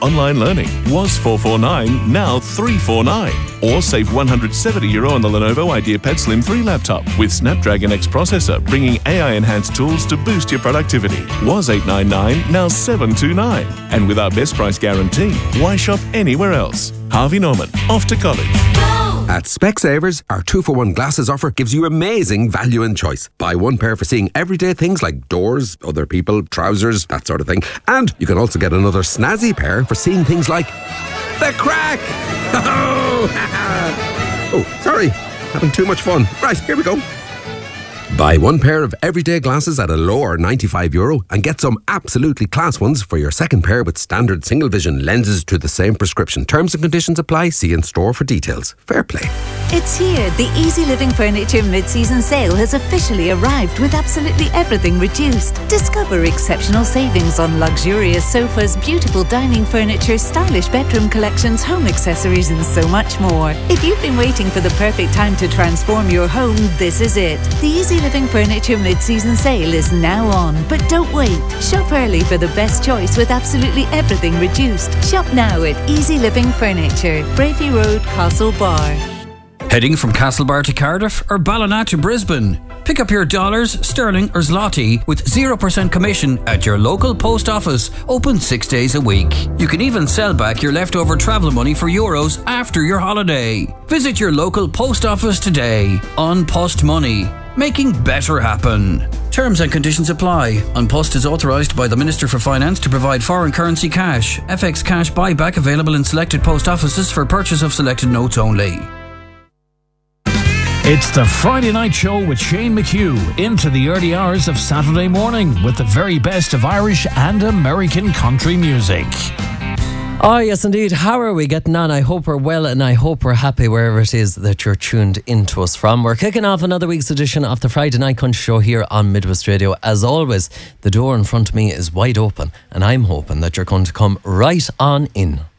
online learning. Was €449, now €349. Or save €170 on the Lenovo IdeaPad Slim 3 laptop with Snapdragon X processor, bringing AI-enhanced tools to boost your productivity. Was $899, now $729. And with our best price guarantee, why shop anywhere else? Harvey Norman, off to college. At Specsavers, our 2-for-1 glasses offer gives you amazing value and choice. Buy one pair for seeing everyday things like doors, other people, trousers, that sort of thing. And you can also get another snazzy pair for seeing things like the crack. Oh, sorry, having too much fun. Right, here we go. Buy one pair of everyday glasses at a lower €95 and get some absolutely class ones for your second pair with standard single vision lenses to the same prescription. Terms and conditions apply. See in store for details. Fair play. It's here. The Easy Living Furniture mid-season sale has officially arrived with absolutely everything reduced. Discover exceptional savings on luxurious sofas, beautiful dining furniture, stylish bedroom collections, home accessories and so much more. If you've been waiting for the perfect time to transform your home, this is it. The Easy Living Furniture mid-season sale is now on. But don't wait. Shop early for the best choice with absolutely everything reduced. Shop now at Easy Living Furniture, Bravey Road, Castlebar. Heading from Castlebar to Cardiff or Ballina to Brisbane? Pick up your dollars, sterling or zloty with 0% commission at your local post office, open 6 days a week. You can even sell back your leftover travel money for euros after your holiday. Visit your local post office today. On Post Money, making better happen. Terms and conditions apply. An Post is authorised by the Minister for Finance to provide foreign currency cash. FX cash buyback available in selected post offices for purchase of selected notes only. It's the Friday Night Show with Shane McHugh into the early hours of Saturday morning with the very best of Irish and American country music. Oh, yes, indeed. How are we getting on? I hope we're well and I hope we're happy wherever it is that you're tuned into us from. We're kicking off another week's edition of the Friday Night Country Show here on Midwest Radio. As always, the door in front of me is wide open and I'm hoping that you're going to come right on in.